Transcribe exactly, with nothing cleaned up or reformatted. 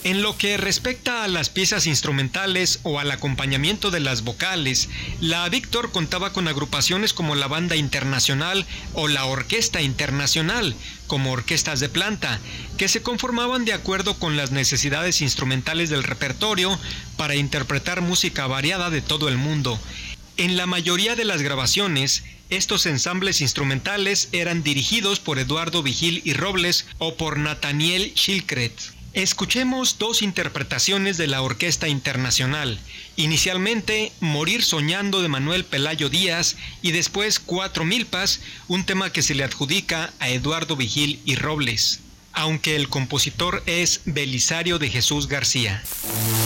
En lo que respecta a las piezas instrumentales o al acompañamiento de las vocales, la Víctor contaba con agrupaciones como la Banda Internacional o la Orquesta Internacional, como orquestas de planta, que se conformaban de acuerdo con las necesidades instrumentales del repertorio para interpretar música variada de todo el mundo. En la mayoría de las grabaciones, estos ensambles instrumentales eran dirigidos por Eduardo Vigil y Robles o por Nathaniel Shilkret. Escuchemos dos interpretaciones de la Orquesta Internacional. Inicialmente, Morir Soñando de Manuel Pelayo Díaz y después Cuatro Milpas, un tema que se le adjudica a Eduardo Vigil y Robles, aunque el compositor es Belisario de Jesús García.